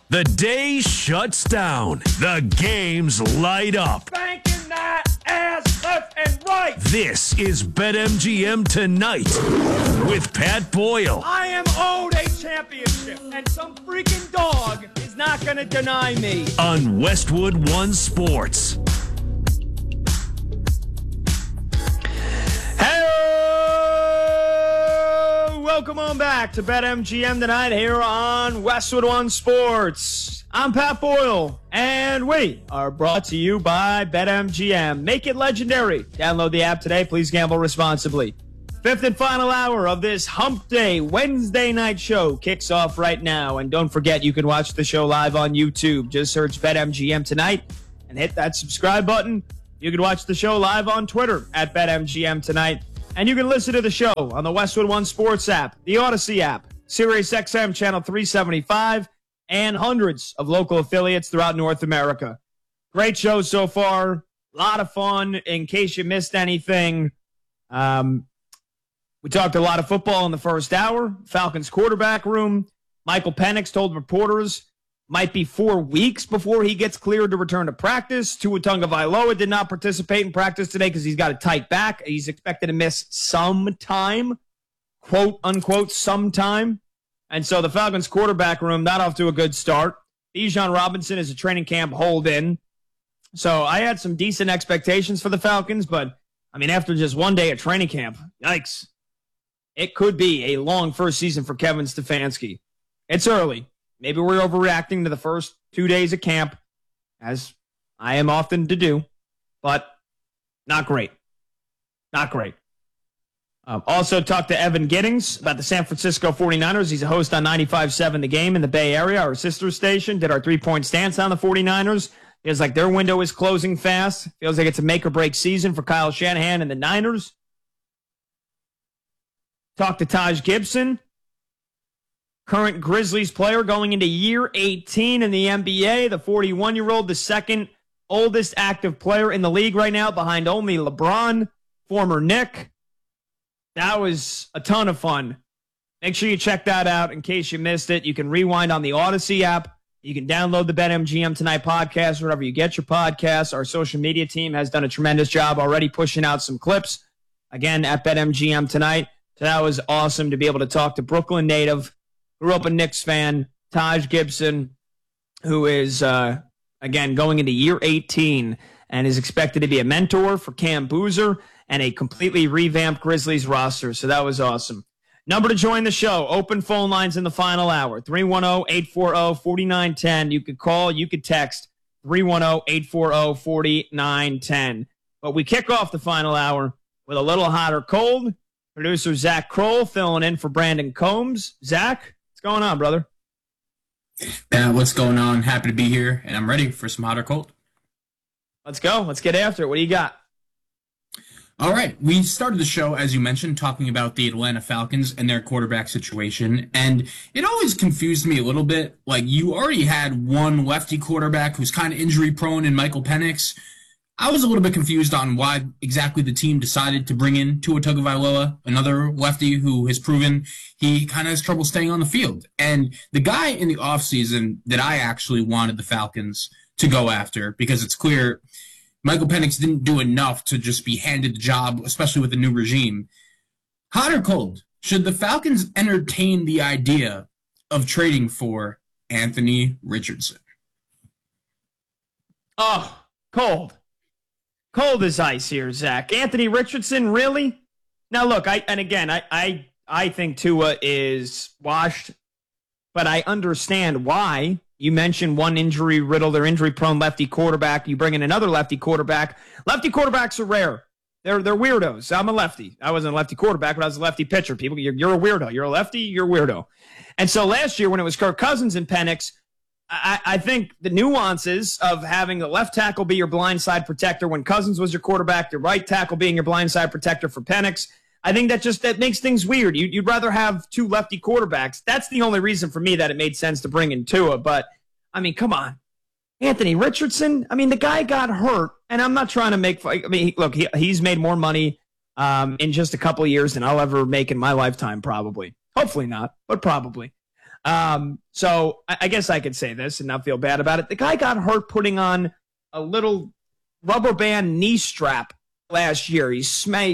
The day shuts down. The games light up. Banking that ass left and right. This is BetMGM Tonight with Pat Boyle. I am owed a championship, and some freaking dog is not going to deny me. On Westwood One Sports. Welcome on back to BetMGM Tonight here on Westwood One Sports. I'm Pat Boyle, and we are brought to you by BetMGM. Make it legendary. Download the app today. Please gamble responsibly. Fifth and final hour of this Hump Day Wednesday night show kicks off right now. And don't forget, you can watch the show live on YouTube. Just search BetMGM Tonight and hit that subscribe button. You can watch the show live on Twitter at BetMGM Tonight. And you can listen to the show on the Westwood One Sports app, the Odyssey app, SiriusXM Channel 375, and hundreds of local affiliates throughout North America. Great show so far. A lot of fun. In case you missed anything, we talked a lot of football in the first hour. Falcons quarterback room. Michael Penix told reporters might be 4 weeks before he gets cleared to return to practice. Tua Tagovailoa did not participate in practice today because he's got a tight back. He's expected to miss some time, quote unquote, sometime. And so the Falcons quarterback room not off to a good start. Bijan Robinson is a training camp hold-in. So I had some decent expectations for the Falcons, but I mean, after just 1 day at training camp, yikes. It could be a long first season for Kevin Stefanski. It's early. Maybe we're overreacting to the first 2 days of camp, as I am often to do, but not great. Not great. Also talked to Evan Giddings about the San Francisco 49ers. He's a host on 95.7 The Game in the Bay Area, our sister station. Did our three-point stance on the 49ers. Feels like their window is closing fast. Feels like it's a make-or-break season for Kyle Shanahan and the Niners. Talked to Taj Gibson, current Grizzlies player going into year 18 in the NBA, the 41-year-old, the second oldest active player in the league right now, behind only LeBron, former Knick. That was a ton of fun. Make sure you check that out in case you missed it. You can rewind on the Odyssey app. You can download the BetMGM Tonight podcast wherever you get your podcasts. Our social media team has done a tremendous job already pushing out some clips, again, at BetMGM Tonight. So that was awesome to be able to talk to Brooklyn native, grew up a Knicks fan, Taj Gibson, who is, again, going into year 18 and is expected to be a mentor for Cam Boozer and a completely revamped Grizzlies roster. So that was awesome. Number to join the show, open phone lines in the final hour, 310-840-4910. You could call, you could text, 310-840-4910. But we kick off the final hour with a little hot or cold. Producer Zach Kroll filling in for Brandon Combs. Zach? What's going on, brother? What's going on? Happy to be here, and I'm ready for some hot or cold. Let's go. Let's get after it. What do you got? All right. We started the show, as you mentioned, talking about the Atlanta Falcons and their quarterback situation, and it always confused me a little bit. Like, you already had one lefty quarterback who's kind of injury-prone in Michael Penix. I was a little bit confused on why exactly the team decided to bring in Tua Tagovailoa, another lefty who has proven he kind of has trouble staying on the field. And the guy in the offseason that I actually wanted the Falcons to go after, because it's clear Michael Penix didn't do enough to just be handed the job, especially with the new regime. Hot or cold, should the Falcons entertain the idea of trading for Anthony Richardson? Oh, cold. Cold as ice here, Zach. Anthony Richardson, really? Now, look, I think Tua is washed, but I understand why. You mentioned one injury-riddled or injury-prone lefty quarterback. You bring in another lefty quarterback. Lefty quarterbacks are rare. They're weirdos. I'm a lefty. I wasn't a lefty quarterback, but I was a lefty pitcher. People, you're a weirdo. You're a lefty, you're a weirdo. And so last year when it was Kirk Cousins and Penix, I think the nuances of having the left tackle be your blindside protector when Cousins was your quarterback, the right tackle being your blindside protector for Penix, I think that makes things weird. You'd rather have two lefty quarterbacks. That's the only reason for me that it made sense to bring in Tua. But, I mean, come on. Anthony Richardson, I mean, the guy got hurt, and I'm not trying to make – I mean, look, he's made more money in just a couple of years than I'll ever make in my lifetime probably. Hopefully not, but probably. So I guess I could say this and not feel bad about it. The guy got hurt putting on a little rubber band knee strap last year. He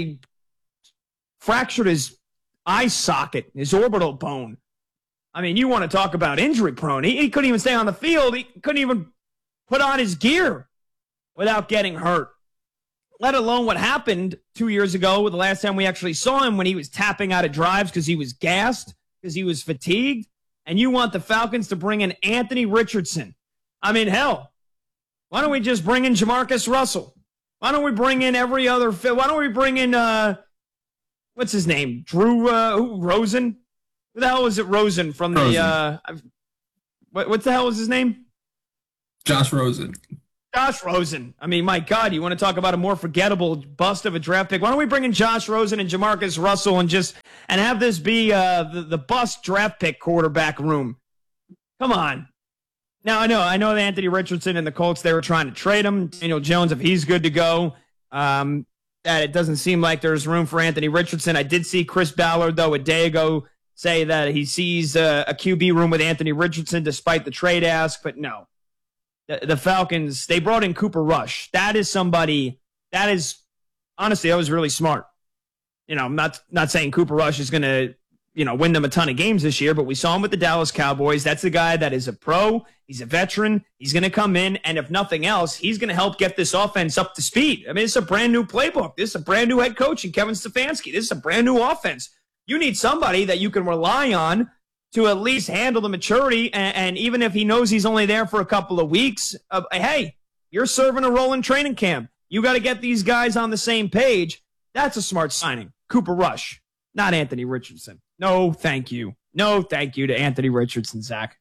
fractured his eye socket, his orbital bone. I mean, you want to talk about injury prone. He couldn't even stay on the field. He couldn't even put on his gear without getting hurt, let alone what happened 2 years ago, the last time we actually saw him, when he was tapping out of drives because he was gassed, because he was fatigued. And you want the Falcons to bring in Anthony Richardson. I mean, hell, why don't we just bring in Jamarcus Russell? Why don't we bring in every other fit? Why don't we bring in, what's his name? Drew Rosen? Who the hell was it, Rosen from the, what the hell was his name? Josh Rosen. Josh Rosen. I mean, my God, you want to talk about a more forgettable bust of a draft pick? Why don't we bring in Josh Rosen and Jamarcus Russell and have this be the bust draft pick quarterback room? Come on. Now, I know that Anthony Richardson and the Colts, they were trying to trade him. Daniel Jones, if he's good to go, that it doesn't seem like there's room for Anthony Richardson. I did see Chris Ballard, though, a day ago say that he sees a QB room with Anthony Richardson despite the trade ask, but no. The Falcons, they brought in Cooper Rush. That is somebody, honestly, that was really smart. I'm not saying Cooper Rush is going to, win them a ton of games this year, but we saw him with the Dallas Cowboys. That's a guy that is a pro. He's a veteran. He's going to come in, and if nothing else, he's going to help get this offense up to speed. I mean, it's a brand new playbook. This is a brand new head coach in Kevin Stefanski. This is a brand new offense. You need somebody that you can rely on to at least handle the maturity, and even if he knows he's only there for a couple of weeks, hey, you're serving a role in training camp. You got to get these guys on the same page. That's a smart signing. Cooper Rush, not Anthony Richardson. No, thank you. No, thank you to Anthony Richardson, Zach.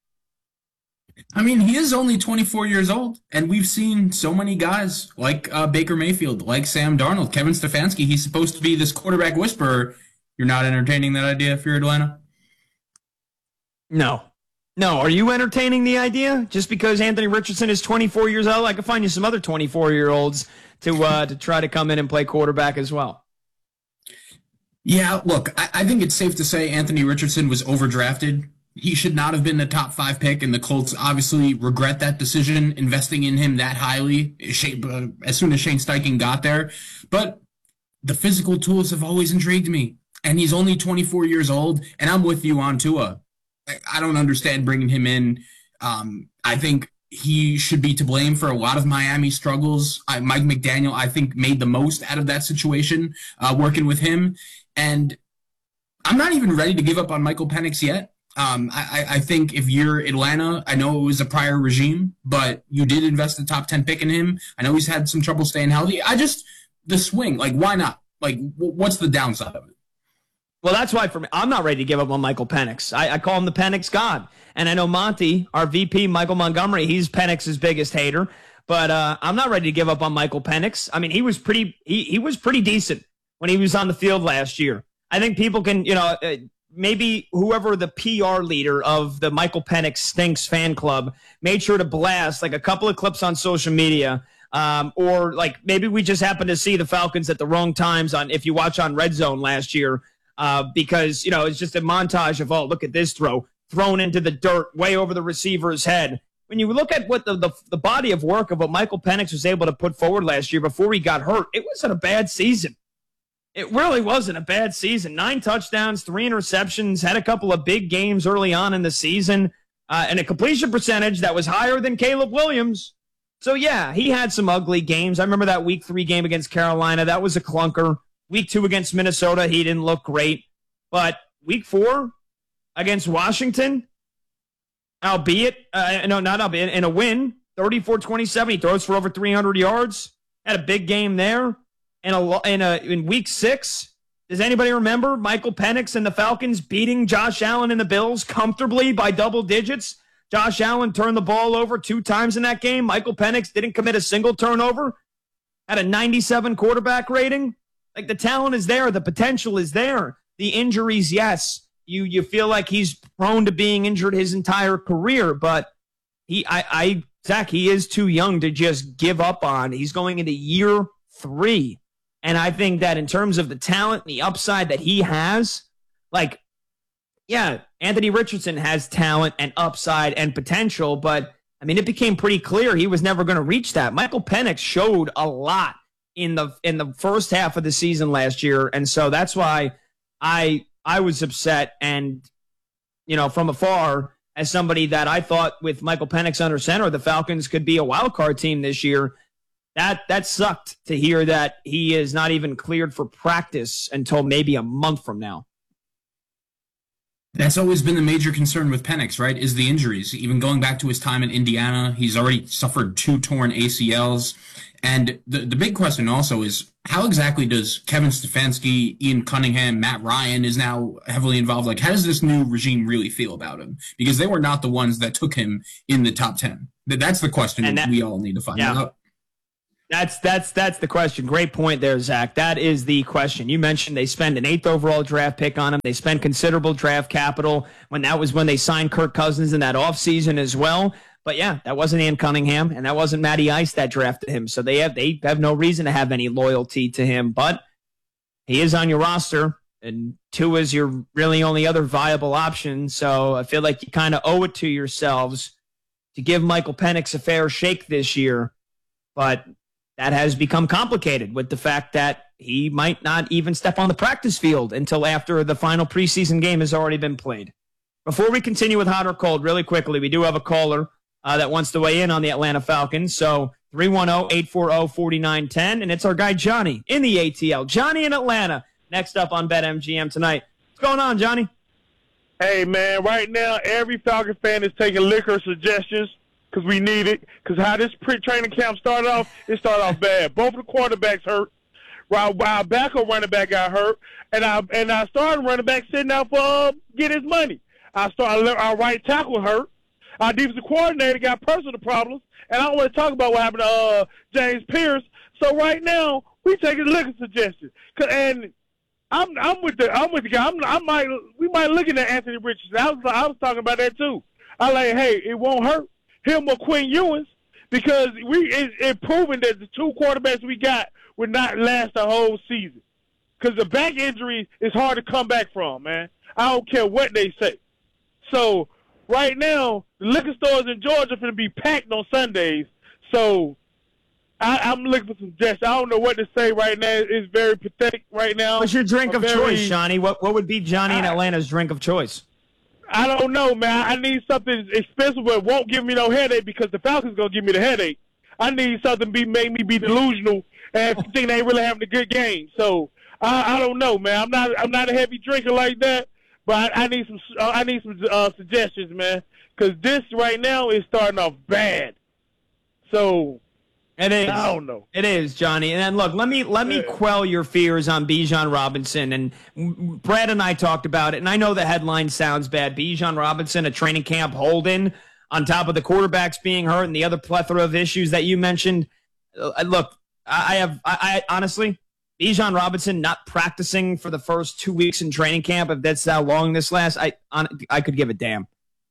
I mean, he is only 24 years old, and we've seen so many guys like Baker Mayfield, like Sam Darnold, Kevin Stefanski. He's supposed to be this quarterback whisperer. You're not entertaining that idea if you're Atlanta? No. Are you entertaining the idea? Just because Anthony Richardson is 24 years old, I can find you some other 24-year-olds to try to come in and play quarterback as well. Yeah, look, I think it's safe to say Anthony Richardson was overdrafted. He should not have been the top 5 pick, and the Colts obviously regret that decision, investing in him that highly as soon as Shane Steichen got there. But the physical tools have always intrigued me, and he's only 24 years old, and I'm with you on Tua. I don't understand bringing him in. I think he should be to blame for a lot of Miami struggles. Mike McDaniel, I think, made the most out of that situation working with him. And I'm not even ready to give up on Michael Penix yet. I think if you're Atlanta, I know it was a prior regime, but you did invest the top 10 pick in him. I know he's had some trouble staying healthy. The swing, why not? What's the downside of it? Well, that's why for me, I'm not ready to give up on Michael Penix. I call him the Penix God. And I know Monty, our VP, Michael Montgomery, he's Penix's biggest hater. But I'm not ready to give up on Michael Penix. I mean, he was pretty decent when he was on the field last year. I think people can, maybe whoever the PR leader of the Michael Penix Stinks fan club made sure to blast a couple of clips on social media. Or maybe we just happened to see the Falcons at the wrong times if you watch on Red Zone last year. Because, it's just a montage of, look at this thrown into the dirt way over the receiver's head. When you look at what the body of work of what Michael Penix was able to put forward last year before he got hurt, it wasn't a bad season. It really wasn't a bad season. 9 touchdowns, 3 interceptions, had a couple of big games early on in the season, and a completion percentage that was higher than Caleb Williams. So, yeah, he had some ugly games. I remember that Week 3 game against Carolina. That was a clunker. Week 2 against Minnesota, he didn't look great. But Week 4 against Washington, in a win, 34-27. He throws for over 300 yards. Had a big game there. In Week 6, does anybody remember Michael Penix and the Falcons beating Josh Allen and the Bills comfortably by double digits? Josh Allen turned the ball over 2 times in that game. Michael Penix didn't commit a single turnover. Had a 97 quarterback rating. The talent is there. The potential is there. The injuries, yes. You feel like he's prone to being injured his entire career, but Zach, he is too young to just give up on. He's going into year 3. And I think that in terms of the talent and the upside that he has, Yeah, Anthony Richardson has talent and upside and potential, but I mean, it became pretty clear he was never going to reach that. Michael Penix showed a lot in the first half of the season last year, and so that's why I was upset. And from afar, as somebody that I thought with Michael Penix under center, the Falcons could be a wild card team this year. That sucked to hear that he is not even cleared for practice until maybe a month from now. That's always been the major concern with Penix, right, is the injuries. Even going back to his time in Indiana, he's already suffered 2 torn ACLs. And the big question also is, how exactly does Kevin Stefanski, Ian Cunningham, Matt Ryan is now heavily involved? Like, how does this new regime really feel about him? Because they were not the ones that took him in the top 10. That's the question we all need to find out. That's the question. Great point there, Zach. That is the question. You mentioned they spent an 8th overall draft pick on him. They spent considerable draft capital when they signed Kirk Cousins in that offseason as well. But yeah, that wasn't Ian Cunningham and that wasn't Matty Ice that drafted him. So they have no reason to have any loyalty to him. But he is on your roster, and Tua is your really only other viable option. So I feel like you kind of owe it to yourselves to give Michael Penix a fair shake this year. But that has become complicated with the fact that he might not even step on the practice field until after the final preseason game has already been played. Before we continue with hot or cold, really quickly, we do have a caller that wants to weigh in on the Atlanta Falcons. So 310-840-4910, and it's our guy Johnny in the ATL. Johnny in Atlanta, next up on BetMGM tonight. What's going on, Johnny? Hey, man, right now every Falcon fan is taking liquor suggestions, because we need it. Because how this training camp started off, it started off bad. Both of the quarterbacks hurt. Our backup running back got hurt, and our starting running back sitting out for get his money. Our right tackle hurt. Our defensive coordinator got personal problems, and I don't want to talk about what happened to James Pierce. So right now we taking liquor suggestions, and I'm with the guy. We might looking at Anthony Richardson. I was talking about that too. I like, hey, it won't hurt him or Quinn Ewers, because it's proven that the 2 quarterbacks we got would not last the whole season. Because the back injury is hard to come back from, man. I don't care what they say. So right now, the liquor stores in Georgia are going to be packed on Sundays. So I'm looking for some suggestions. I don't know what to say right now. It's very pathetic right now. What's your drink of choice, Johnny? What would be Johnny in Atlanta's drink of choice? I don't know, man. I need something expensive but won't give me no headache, because the Falcons going to give me the headache. I need something make me be delusional and think they ain't really having a good game. So I don't know, man. I'm not a heavy drinker like that, but I need some suggestions, man, because this right now is starting off bad. So it is. I don't know. It is, Johnny. And then look, let me quell your fears on Bijan Robinson. And Brad and I talked about it, and I know the headline sounds bad. Bijan Robinson, a training camp hold-in, on top of the quarterbacks being hurt and the other plethora of issues that you mentioned. Look, I honestly, Bijan Robinson not practicing for the first 2 weeks in training camp, if that's how long this lasts, I could give a damn.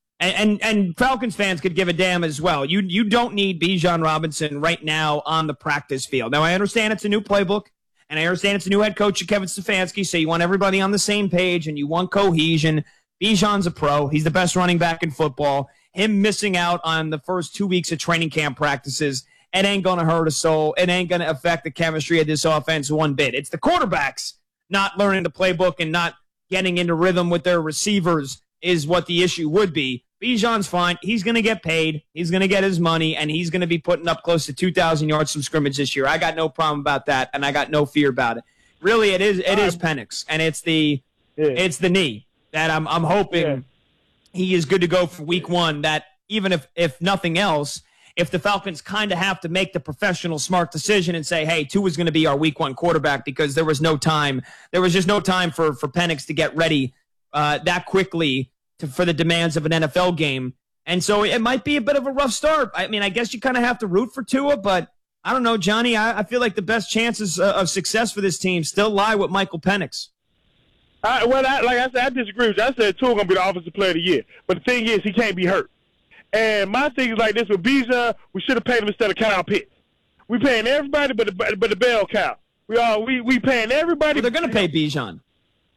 And Falcons fans could give a damn as well. You don't need Bijan Robinson right now on the practice field. Now, I understand it's a new playbook, and I understand it's a new head coach, Kevin Stefanski, so you want everybody on the same page, and you want cohesion. Bijan's a pro. He's the best running back in football. Him missing out on the first 2 weeks of training camp practices, it ain't going to hurt a soul. It ain't going to affect the chemistry of this offense one bit. It's the quarterbacks not learning the playbook and not getting into rhythm with their receivers is what the issue would be. Bijan's fine. He's going to get paid. He's going to get his money, and he's going to be putting up close to 2,000 yards from scrimmage this year. I got no problem about that, and I got no fear about it. Really, it is Penix, and it's the knee that I'm hoping he is good to go for week 1. That even if nothing else, if the Falcons kind of have to make the professional smart decision and say, hey, Tua's going to be our week 1 quarterback, because there was no time. There was just no time for Penix to get ready that quickly for the demands of an NFL game. And so it might be a bit of a rough start. I mean, I guess you kind of have to root for Tua, but I don't know, Johnny. I feel like the best chances of success for this team still lie with Michael Penix. Like I said, I disagree with you. I said Tua going to be the offensive player of the year. But the thing is, he can't be hurt. And my thing is like this with Bijan, we should have paid him instead of Kyle Pitts. We paying everybody but the bell cow. We paying everybody. Well, they're going to pay Bijan.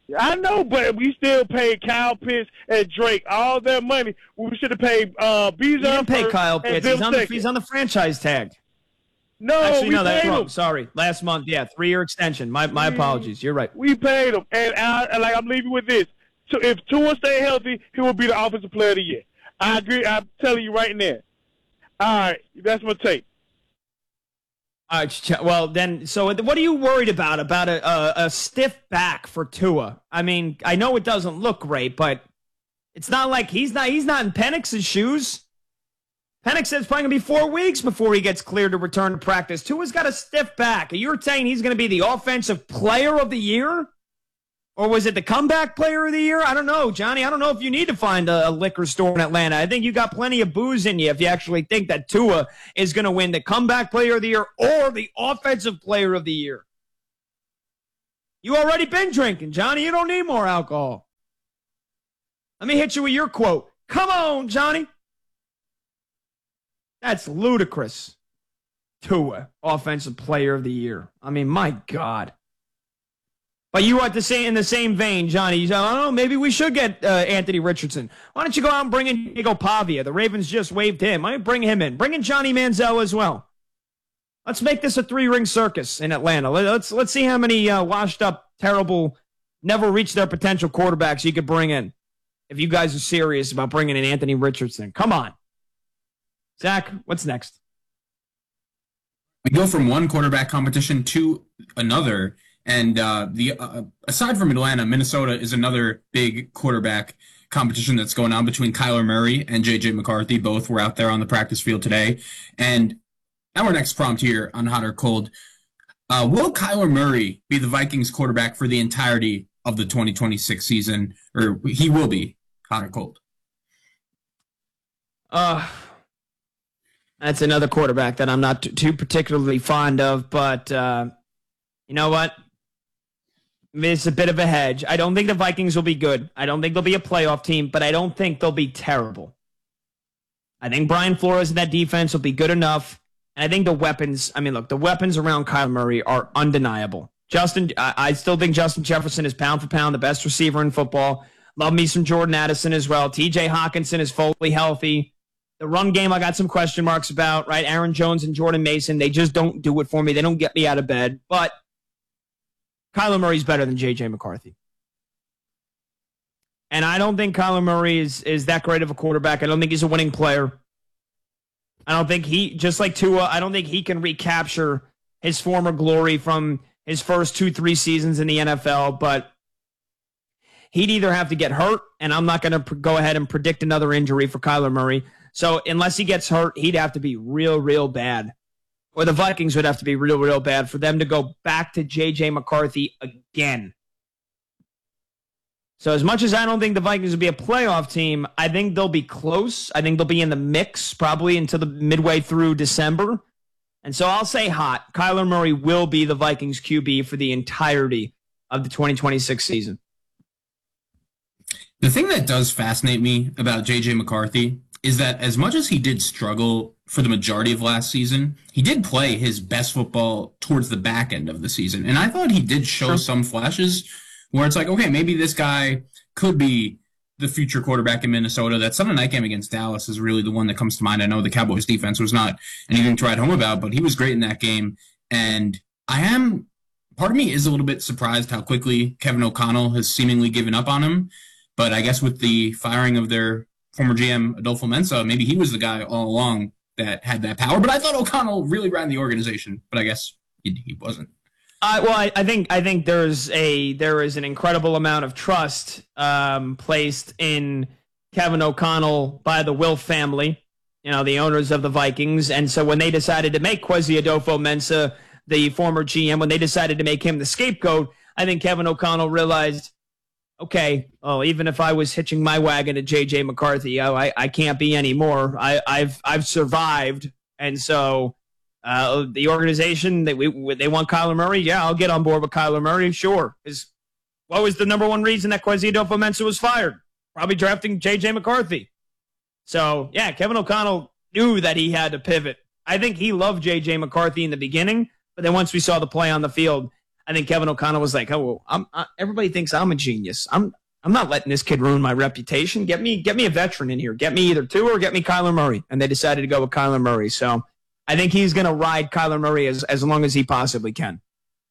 I know, but we still paid Kyle Pitts and Drake all their money. We should have paid Bijan. You didn't pay Kyle and Pitts. Bill He's on the franchise tag. No, Actually, we no, that's paid wrong. him. Sorry. Last month, yeah, 3-year extension. My apologies. You're right. We paid him, and I'm leaving with this. So if Tua stay healthy, he will be the offensive player of the year. I agree. I'm telling you right now. All right, that's my take. All right, well then, so what are you worried about? About a stiff back for Tua? I mean, I know it doesn't look great, but it's not like he's not in Penix's shoes. Penix says it's probably going to be 4 weeks before he gets cleared to return to practice. Tua's got a stiff back. You're saying he's going to be the offensive player of the year? Or was it the comeback player of the year? I don't know, Johnny. I don't know if you need to find a liquor store in Atlanta. I think you got plenty of booze in you if you actually think that Tua is going to win the comeback player of the year or the offensive player of the year. You already been drinking, Johnny. You don't need more alcohol. Let me hit you with your quote. Come on, Johnny. That's ludicrous. Tua, offensive player of the year. I mean, my God. But you are in the same vein, Johnny. You say, I don't know, maybe we should get Anthony Richardson. Why don't you go out and bring in Diego Pavia? The Ravens just waived him. Why don't you bring him in? Bring in Johnny Manziel as well. Let's make this a 3-ring circus in Atlanta. Let's see how many washed up, terrible, never reached their potential quarterbacks you could bring in. If you guys are serious about bringing in Anthony Richardson, come on. Zach, what's next? We go from one quarterback competition to another. And aside from Atlanta, Minnesota is another big quarterback competition that's going on between Kyler Murray and J.J. McCarthy. Both were out there on the practice field today. And our next prompt here on Hot or Cold, will Kyler Murray be the Vikings quarterback for the entirety of the 2026 season? Or he will be hot or cold? That's another quarterback that I'm not too particularly fond of. But you know what? It's a bit of a hedge. I don't think the Vikings will be good. I don't think they'll be a playoff team, but I don't think they'll be terrible. I think Brian Flores and that defense will be good enough. And I think the weapons, the weapons around Kyler Murray are undeniable. I still think Justin Jefferson is pound for pound the best receiver in football. Love me some Jordan Addison as well. TJ Hawkinson is fully healthy. The run game, I got some question marks about, right? Aaron Jones and Jordan Mason, they just don't do it for me. They don't get me out of bed. But Kyler Murray's better than J.J. McCarthy. And I don't think Kyler Murray is that great of a quarterback. I don't think he's a winning player. I don't think just like Tua, I don't think he can recapture his former glory from his first 2-3 seasons in the NFL. But he'd either have to get hurt, and I'm not going to go ahead and predict another injury for Kyler Murray. So unless he gets hurt, he'd have to be real, real bad. Or the Vikings would have to be real, real bad for them to go back to J.J. McCarthy again. So as much as I don't think the Vikings will be a playoff team, I think they'll be close. I think they'll be in the mix probably until the midway through December. And so I'll say hot. Kyler Murray will be the Vikings QB for the entirety of the 2026 season. The thing that does fascinate me about J.J. McCarthy is that as much as he did struggle for the majority of last season, he did play his best football towards the back end of the season. And I thought he did show some flashes where it's like, okay, maybe this guy could be the future quarterback in Minnesota. That Sunday night game against Dallas is really the one that comes to mind. I know the Cowboys defense was not anything to write home about, but he was great in that game. And part of me is a little bit surprised how quickly Kevin O'Connell has seemingly given up on him. But I guess with the firing of their former GM, Adolfo Mensa, maybe he was the guy all along that had that power. But I thought O'Connell really ran the organization, but I guess he wasn't. I think there is an incredible amount of trust placed in Kevin O'Connell by the Wilf family, the owners of the Vikings. And so when they decided to make Kwesi Adolfo-Mensah the former GM, when they decided to make him the scapegoat, I think Kevin O'Connell realized, okay, even if I was hitching my wagon to J.J. McCarthy, I can't be anymore. I've survived, and so the organization they want Kyler Murray. Yeah, I'll get on board with Kyler Murray. Sure. What was the number one reason that Kwesi Adolfo-Mensah was fired? Probably drafting J.J. McCarthy. So yeah, Kevin O'Connell knew that he had to pivot. I think he loved J.J. McCarthy in the beginning, but then once we saw the play on the field, I think Kevin O'Connell was like, "Oh, everybody thinks I'm a genius. I'm not letting this kid ruin my reputation. Get me a veteran in here. Get me either Tua or get me Kyler Murray." And they decided to go with Kyler Murray. So I think he's going to ride Kyler Murray as long as he possibly can.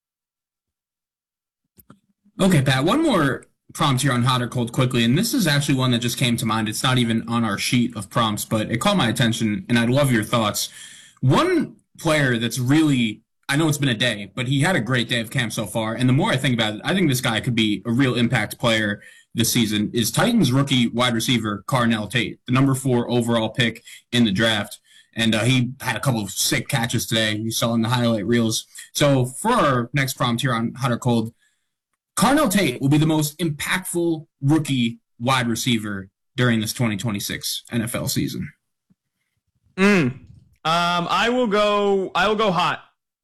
Okay, Pat, one more prompt here on hot or cold quickly, and this is actually one that just came to mind. It's not even on our sheet of prompts, but it caught my attention, and I'd love your thoughts. One player that's really, I know it's been a day, but he had a great day of camp so far, and the more I think about it, I think this guy could be a real impact player this season, is Titans rookie wide receiver Carnell Tate, the number 4 overall pick in the draft. And he had a couple of sick catches today. You saw in the highlight reels. So for our next prompt here on hot or cold, Carnell Tate will be the most impactful rookie wide receiver during this 2026 NFL season. I will go hot.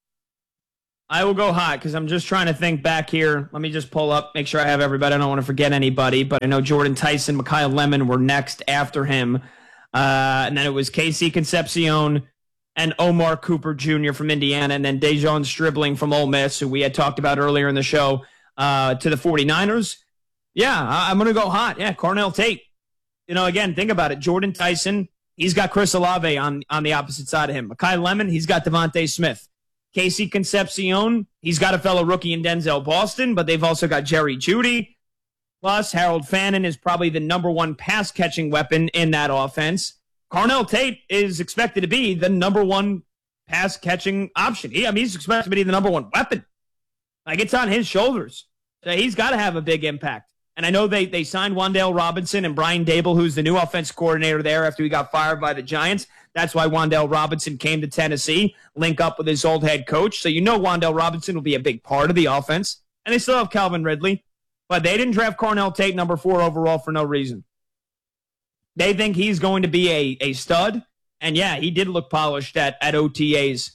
I will go hot because I'm just trying to think back here. Let me just pull up, make sure I have everybody. I don't want to forget anybody, but I know Jordan Tyson, Mekhi Lemon were next after him. And then it was Casey Concepcion and Omar Cooper Jr. from Indiana, and then Dejon Stribling from Ole Miss, who we had talked about earlier in the show. To the 49ers. Yeah, I'm going to go hot. Yeah, Carnell Tate. Again, think about it. Jordan Tyson, he's got Chris Olave on the opposite side of him. Mekhi Lemon, he's got Devontae Smith. Casey Concepcion, he's got a fellow rookie in Denzel Boston, but they've also got Jerry Jeudy. Plus, Harold Fannin is probably the number 1 pass-catching weapon in that offense. Carnell Tate is expected to be the number 1 pass-catching option. He's expected to be the number 1 weapon. Like, it's on his shoulders. So he's got to have a big impact. And I know they signed Wan'Dale Robinson and Brian Dable, who's the new offense coordinator there after he got fired by the Giants. That's why Wan'Dale Robinson came to Tennessee, link up with his old head coach. So Wan'Dale Robinson will be a big part of the offense. And they still have Calvin Ridley. But they didn't draft Carnell Tate number 4 overall for no reason. They think he's going to be a stud. And, yeah, he did look polished at OTAs.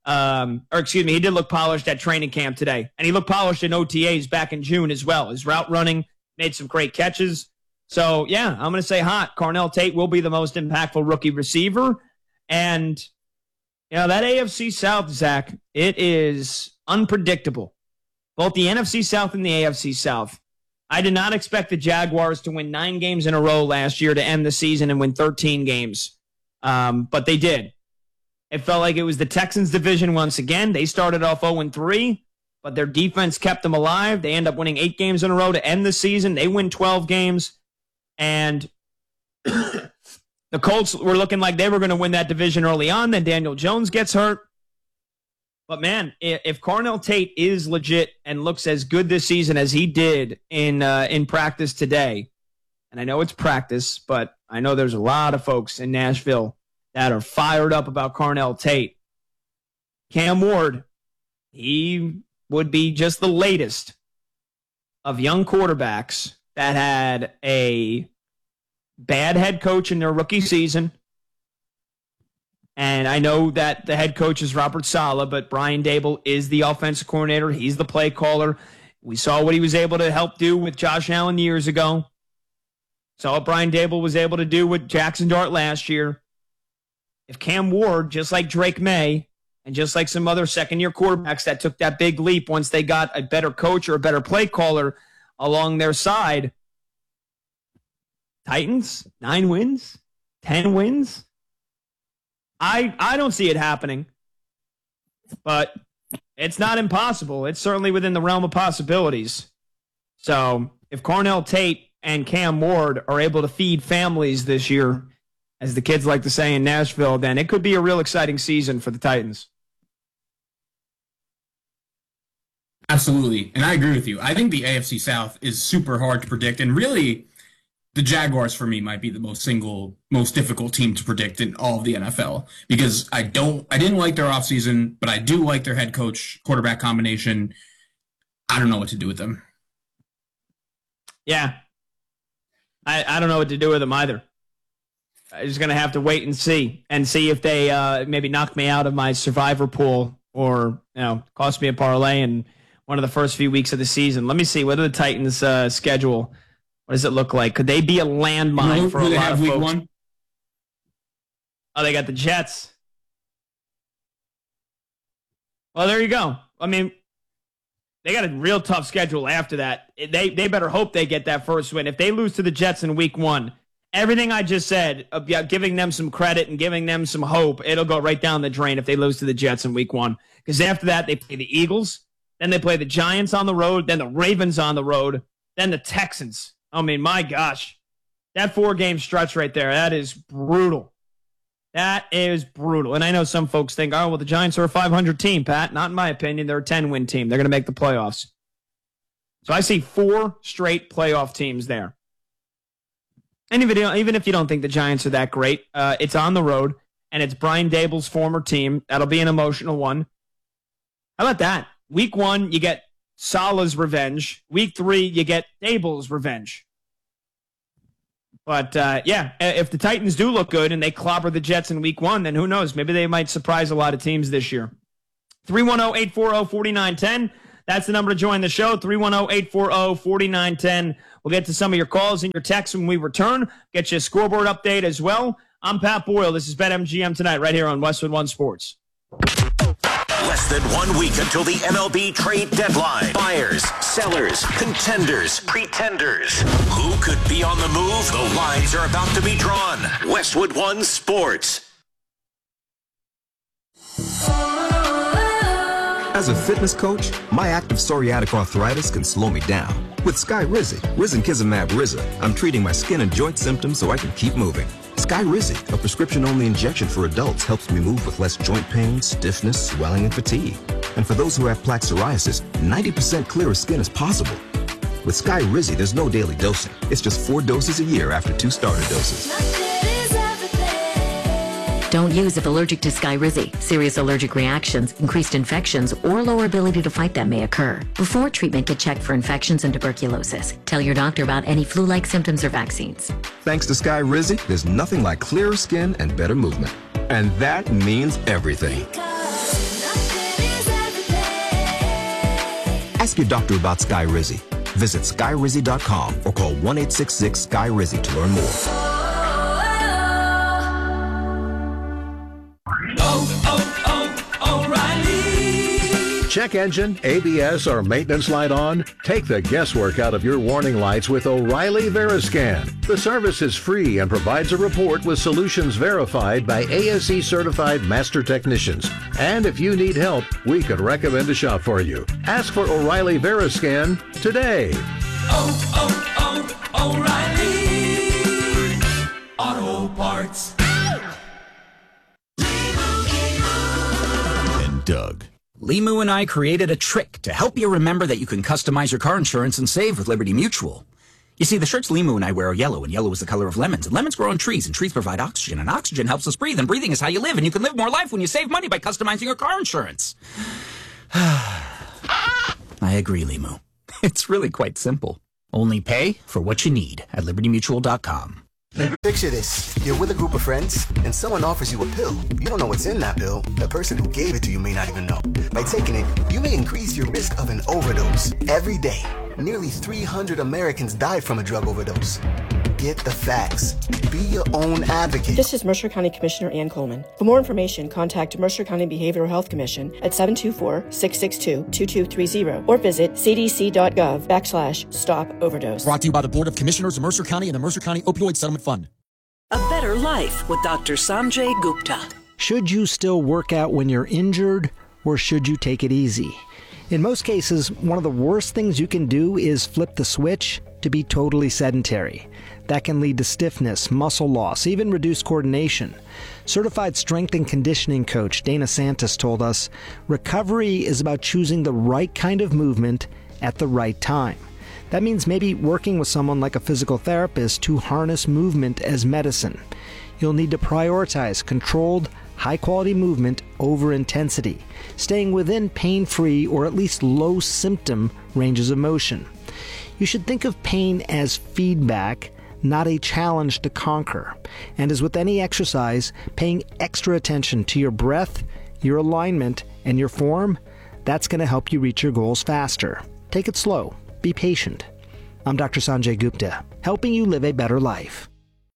He did look polished at training camp today. And he looked polished in OTAs back in June as well. His route running made some great catches. So, yeah, I'm going to say hot. Carnell Tate will be the most impactful rookie receiver. And, that AFC South, Zach, it is unpredictable. Both the NFC South and the AFC South. I did not expect the Jaguars to win 9 games in a row last year to end the season and win 13 games. But they did. It felt like it was the Texans division once again. They started off 0-3, but their defense kept them alive. They end up winning 8 games in a row to end the season. They win 12 games. And the Colts were looking like they were going to win that division early on. Then Daniel Jones gets hurt. But, man, if Carnell Tate is legit and looks as good this season as he did in practice today, and I know it's practice, but I know there's a lot of folks in Nashville that are fired up about Carnell Tate. Cam Ward, he would be just the latest of young quarterbacks that had a bad head coach in their rookie season. And I know that the head coach is Robert Saleh, but Brian Dable is the offensive coordinator. He's the play caller. We saw what he was able to help do with Josh Allen years ago. Saw what Brian Dable was able to do with Jackson Dart last year. If Cam Ward, just like Drake May, and just like some other second-year quarterbacks that took that big leap once they got a better coach or a better play caller along their side, Titans, 9 wins, 10 wins. I don't see it happening, but it's not impossible. It's certainly within the realm of possibilities. So if Carnell Tate and Cam Ward are able to feed families this year, as the kids like to say in Nashville, then it could be a real exciting season for the Titans. Absolutely. And I agree with you. I think the AFC South is super hard to predict. And really, the Jaguars, for me, might be the most difficult team to predict in all of the NFL. Because I didn't like their offseason, but I do like their head coach quarterback combination. I don't know what to do with them. Yeah. I don't know what to do with them either. I'm just going to have to wait and see if they maybe knock me out of my survivor pool or, cost me a parlay in one of the first few weeks of the season. Let me see. What are the Titans' schedule? What does it look like? Could they be a landmine for a lot of folks? Week 1? Oh, they got the Jets. Well, there you go. I mean, They got a real tough schedule after that. They better hope they get that first win. If they lose to the Jets in week 1, everything I just said about giving them some credit and giving them some hope, it'll go right down the drain if they lose to the Jets in week 1. Because after that, they play the Eagles, then they play the Giants on the road, then the Ravens on the road, then the Texans. I mean, my gosh. That 4-game stretch right there, that is brutal. That is brutal. And I know some folks think, oh, well, the Giants are a 500 team, Pat. Not in my opinion. They're a 10-win team. They're going to make the playoffs. So I see 4 straight playoff teams there. And even if you don't think the Giants are that great, it's on the road, and it's Brian Dable's former team. That'll be an emotional one. How about that? Week 1, you get Salah's revenge. Week 3, you get Dable's revenge. But, if the Titans do look good and they clobber the Jets in week 1, then who knows? Maybe they might surprise a lot of teams this year. 310-840-4910. That's the number to join the show, 310-840-4910. We'll get to some of your calls and your texts when we return. Get you a scoreboard update as well. I'm Pat Boyle. This is BetMGM Tonight right here on Westwood One Sports. Less than 1 week until the MLB trade deadline. Buyers, sellers, contenders, pretenders. Who could be on the move? The lines are about to be drawn. Westwood One Sports. As a fitness coach, my active psoriatic arthritis can slow me down. With Skyrizi, risankizumab Riza, I'm treating my skin and joint symptoms so I can keep moving. Skyrizi, a prescription-only injection for adults, helps me move with less joint pain, stiffness, swelling, and fatigue. And for those who have plaque psoriasis, 90% clearer skin is possible. With Skyrizi, there's no daily dosing. It's just 4 doses a year after 2 starter doses. Don't use if allergic to Skyrizi. Serious allergic reactions, increased infections, or lower ability to fight them may occur. Before treatment, get checked for infections and tuberculosis. Tell your doctor about any flu-like symptoms or vaccines. Thanks to Skyrizi, there's nothing like clearer skin and better movement. And that means everything. Ask your doctor about Skyrizi. Visit Skyrizi.com or call 1-866-SKY-RIZI to learn more. Check engine, ABS, or maintenance light on? Take the guesswork out of your warning lights with O'Reilly Veriscan. The service is free and provides a report with solutions verified by ASE certified master technicians. And if you need help, we could recommend a shop for you. Ask for O'Reilly Veriscan today. O'Reilly Auto Parts. And Doug. Limu and I created a trick to help you remember that you can customize your car insurance and save with Liberty Mutual. You see, the shirts Limu and I wear are yellow, and yellow is the color of lemons. And lemons grow on trees, and trees provide oxygen, and oxygen helps us breathe, and breathing is how you live, and you can live more life when you save money by customizing your car insurance. I agree, Limu. It's really quite simple. Only pay for what you need at libertymutual.com. Picture this. You're with a group of friends, and someone offers you a pill. You don't know what's in that pill. The person who gave it to you may not even know. By taking it, you may increase your risk of an overdose. Every day, nearly 300 Americans die from a drug overdose. Get the facts. Be your own advocate. This is Mercer County Commissioner Ann Coleman. For more information, contact Mercer County Behavioral Health Commission at 724-662-2230 or visit cdc.gov/stop overdose. Brought to you by the Board of Commissioners of Mercer County and the Mercer County Opioid Settlement Fund. A better life with Dr. Sanjay Gupta. Should you still work out when you're injured, or should you take it easy? In most cases, one of the worst things you can do is flip the switch to be totally sedentary. That can lead to stiffness, muscle loss, even reduced coordination. Certified strength and conditioning coach Dana Santos told us, recovery is about choosing the right kind of movement at the right time. That means maybe working with someone like a physical therapist to harness movement as medicine. You'll need to prioritize controlled, high-quality movement over intensity, staying within pain-free or at least low-symptom ranges of motion. You should think of pain as feedback, not a challenge to conquer. And as with any exercise, paying extra attention to your breath, your alignment, and your form, that's going to help you reach your goals faster. Take it slow. Be patient. I'm Dr. Sanjay Gupta, helping you live a better life.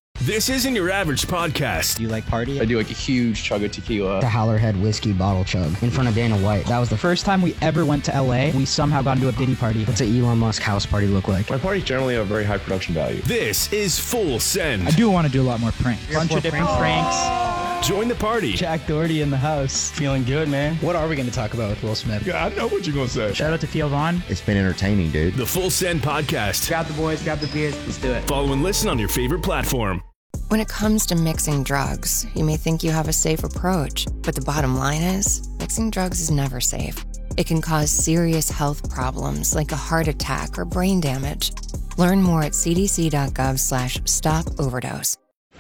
This isn't your average podcast. Do you like party? I do like a huge chug of tequila. The Howlerhead whiskey bottle chug in front of Dana White. That was the first time we ever went to LA. We somehow got into a Diddy party. What's an Elon Musk house party look like? My parties generally have very high production value. This is Full Send. I do want to do a lot more pranks. Bunch of different pranks. Join the party. Jack Doherty in the house. Feeling good, man. What are we going to talk about with Will Smith? Yeah, I know what you're going to say. Shout out to Theo Vaughn. It's been entertaining, dude. The Full Send Podcast. Grab the boys, grab the beers, let's do it. Follow and listen on your favorite platform. When it comes to mixing drugs, you may think you have a safe approach, but the bottom line is, mixing drugs is never safe. It can cause serious health problems like a heart attack or brain damage. Learn more at cdc.gov/stop-overdose.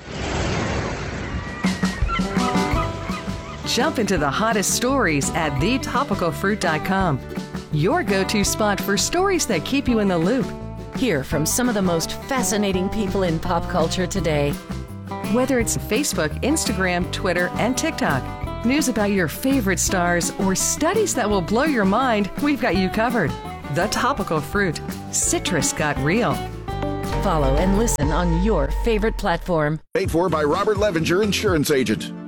Jump into the hottest stories at thetopicalfruit.com. Your go-to spot for stories that keep you in the loop. Hear from some of the most fascinating people in pop culture today. Whether it's Facebook, Instagram, Twitter, and TikTok, news about your favorite stars, or studies that will blow your mind, we've got you covered. The Topical Fruit. Citrus got real. Follow and listen on your favorite platform. Paid for by Robert Levinger, insurance agent.